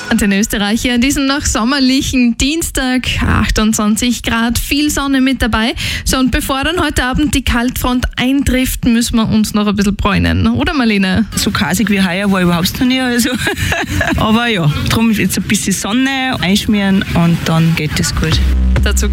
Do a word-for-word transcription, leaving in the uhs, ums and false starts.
Antenne Österreich hier an diesem noch sommerlichen Dienstag, achtundzwanzig Grad, viel Sonne mit dabei. So, und bevor dann heute Abend die Kaltfront eintrifft, müssen wir uns noch ein bisschen bräunen, oder Marlene? So kasig wie heuer war überhaupt noch nie. Also. Aber ja, darum jetzt ein bisschen Sonne einschmieren und dann geht es gut. Dazu